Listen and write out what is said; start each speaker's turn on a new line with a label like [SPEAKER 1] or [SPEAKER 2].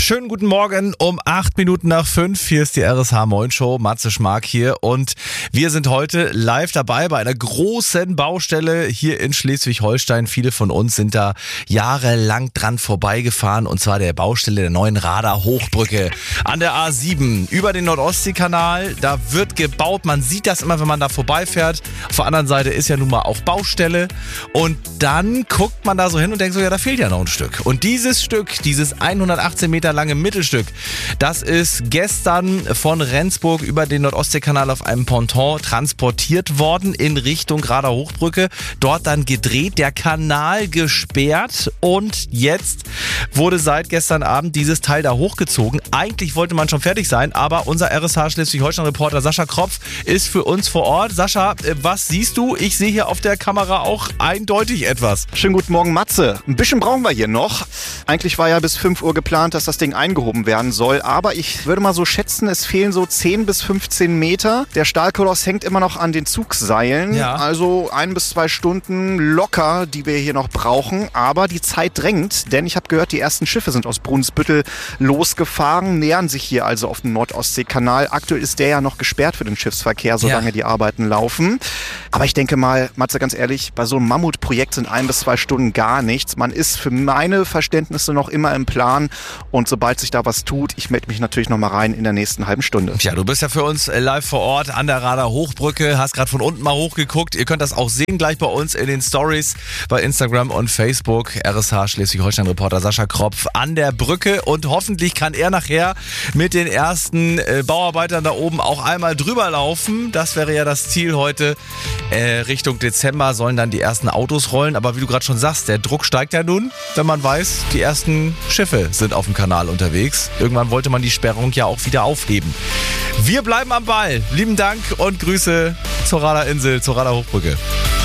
[SPEAKER 1] Schönen guten Morgen um 8:05. Hier ist die RSH Moin Show. Matze Schmark hier und wir sind heute live dabei bei einer großen Baustelle hier in Schleswig-Holstein. Viele von uns sind da jahrelang dran vorbeigefahren und zwar der Baustelle der neuen Rader Hochbrücke an der A7 über den Nord-Ostsee-Kanal. Da wird gebaut. Man sieht das immer, wenn man da vorbeifährt. Auf der anderen Seite ist ja nun mal auch Baustelle und dann guckt man da so hin und denkt so, ja, da fehlt ja noch ein Stück. Und dieses Stück, dieses 118 Meter lange Mittelstück, das ist gestern von Rendsburg über den Nord-Ostsee-Kanal auf einem Ponton transportiert worden in Richtung Rader Hochbrücke. Dort dann gedreht, der Kanal gesperrt und jetzt wurde seit gestern Abend dieses Teil da hochgezogen. Eigentlich wollte man schon fertig sein, aber unser RSH Schleswig-Holstein-Reporter Sascha Kropf ist für uns vor Ort. Sascha, was siehst du? Ich sehe hier auf der Kamera auch eindeutig etwas.
[SPEAKER 2] Schönen guten Morgen, Matze. Ein bisschen brauchen wir hier noch. Eigentlich war ja bis 5 Uhr geplant, dass das Ding eingehoben werden soll, aber ich würde mal so schätzen, es fehlen so 10 bis 15 Meter. Der Stahlkoloss hängt immer noch an den Zugseilen, also 1 bis 2 Stunden locker, die wir hier noch brauchen, aber die Zeit drängt, denn ich habe gehört, die ersten Schiffe sind aus Brunsbüttel losgefahren, nähern sich hier also auf den Nord-Ostsee-Kanal. Aktuell ist der ja noch gesperrt für den Schiffsverkehr, solange die Arbeiten laufen. Aber ich denke mal, Matze, ganz ehrlich, bei so einem Mammutprojekt sind 1 bis 2 Stunden gar nichts. Man ist für meine Verständnisse noch immer im Plan und sobald sich da was tut, ich melde mich natürlich noch mal rein in der nächsten halben Stunde.
[SPEAKER 1] Tja, du bist ja für uns live vor Ort an der Rader Hochbrücke, hast gerade von unten mal hochgeguckt. Ihr könnt das auch sehen gleich bei uns in den Stories bei Instagram und Facebook. RSH Schleswig-Holstein-Reporter Sascha Kropf an der Brücke und hoffentlich kann er nachher mit den ersten Bauarbeitern da oben auch einmal drüber laufen. Das wäre ja das Ziel heute. Richtung Dezember sollen dann die ersten Autos rollen, aber wie du gerade schon sagst, der Druck steigt ja nun, wenn man weiß, die ersten Schiffe sind auf dem Kanal unterwegs. Irgendwann wollte man die Sperrung ja auch wieder aufheben. Wir bleiben am Ball. Lieben Dank und Grüße zur Raderinsel, zur Rader Hochbrücke.